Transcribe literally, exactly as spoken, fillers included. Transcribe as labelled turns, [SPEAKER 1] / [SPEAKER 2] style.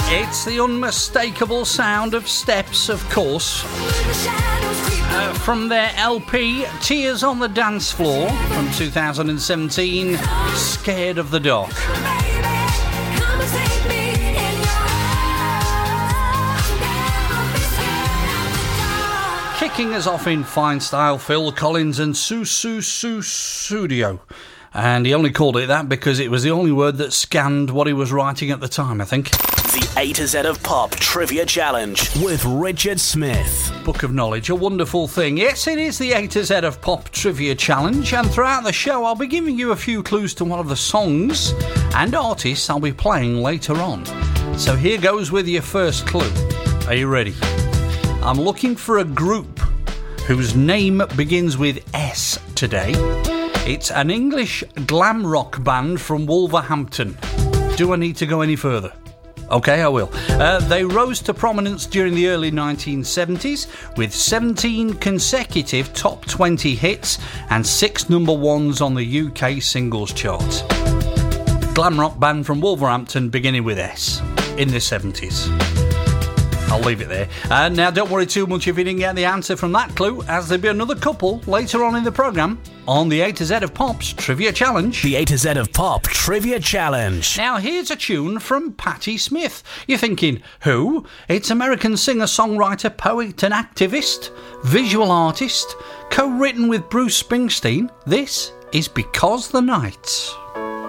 [SPEAKER 1] It's the unmistakable sound of Steps, of course. Uh, from their L P, Tears on the Dance Floor, from two thousand seventeen, Scared of the Dark. Kicking us off in fine style, Phil Collins and Su Su Su Studio. And he only called it that because it was the only word that scanned what he was writing at the time, I think.
[SPEAKER 2] The A to Z of Pop Trivia Challenge with Richard Smith.
[SPEAKER 1] Book of knowledge, a wonderful thing. Yes, it is the A to Z of Pop Trivia Challenge, and throughout the show I'll be giving you a few clues to one of the songs and artists I'll be playing later on. So here goes with your first clue. Are you ready? I'm looking for a group whose name begins with S today. It's an English glam rock band from Wolverhampton. Do I need to go any further? OK, I will. Uh, they rose to prominence during the early nineteen seventies with seventeen consecutive top twenty hits and six number ones on the U K singles chart. Glam rock band from Wolverhampton beginning with S in the seventies. I'll leave it there. And now don't worry too much if you didn't get the answer from that clue, as there'll be another couple later on in the programme on the A to Z of Pop's Trivia Challenge.
[SPEAKER 2] The A to Z of Pop Trivia Challenge.
[SPEAKER 1] Now here's a tune from Patti Smith. You're thinking, who? It's American singer-songwriter, poet and activist, visual artist, co-written with Bruce Springsteen. This is Because the Night.